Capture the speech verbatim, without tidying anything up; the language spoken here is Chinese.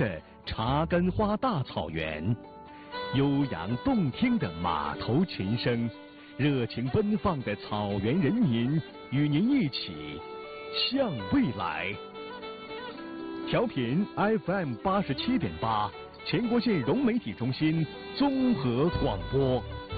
的茶根花大草原，悠扬动听的马头琴声，热情奔放的草原人民，与您一起向未来。调频 F M 八十七点八，全国县融媒体中心综合广播。